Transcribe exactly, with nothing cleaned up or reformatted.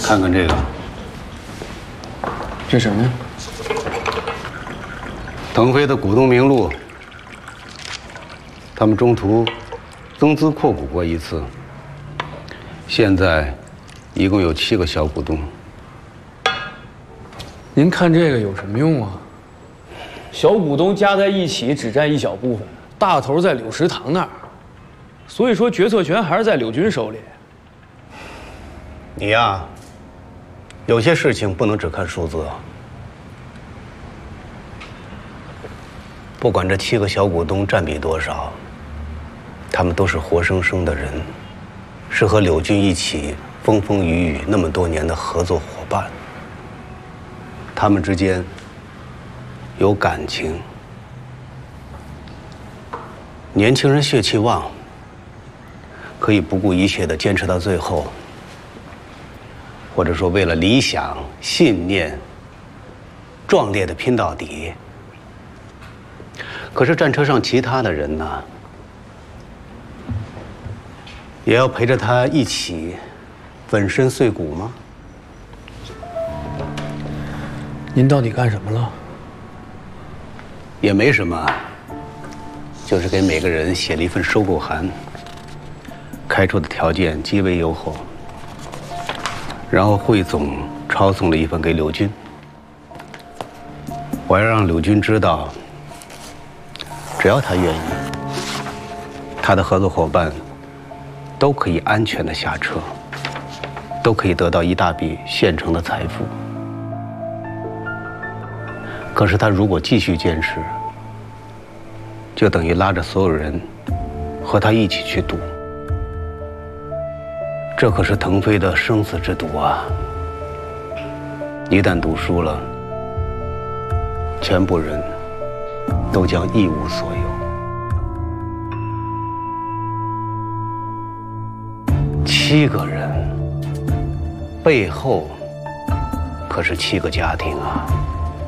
看看这个， 这什么呀？ 腾飞的股东名录。他们中途增资扩股过一次，现在一共有七个小股东。 您看这个有什么用啊？小股东加在一起只占一小部分，大头在柳石堂那儿，所以说决策权还是在柳军手里。 你呀，有些事情不能只看数字。不管这七个小股东占比多少，他们都是活生生的人，是和柳军一起风风雨雨那么多年的合作伙伴。他们之间有感情，年轻人血气旺，可以不顾一切地坚持到最后，或者说为了理想、信念，壮烈地拼到底。可是战车上其他的人呢，也要陪着他一起粉身碎骨吗？ 您到底干什么了？ 也没什么，就是给每个人写了一份收购函，开出的条件极为优厚，然后汇总抄送了一份给柳军。我要让柳军知道，只要他愿意，他的合作伙伴都可以安全的下车，都可以得到一大笔现成的财富。可是他如果继续坚持，就等于拉着所有人和他一起去赌，这可是腾飞的生死之赌啊！一旦赌输了，全部人都将一无所有。七个人背后可是七个家庭啊！